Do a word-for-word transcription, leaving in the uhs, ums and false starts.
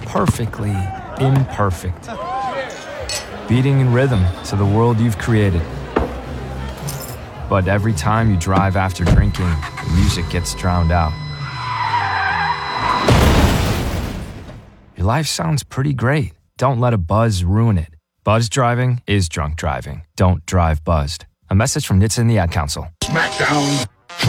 perfectly imperfect. Beating in rhythm to the world you've created. But every time you drive after drinking, the music gets drowned out. Your life sounds pretty great. Don't let a buzz ruin it. Buzz driving is drunk driving. Don't drive buzzed. A message from N H T S A and the Ad Council. Smackdown.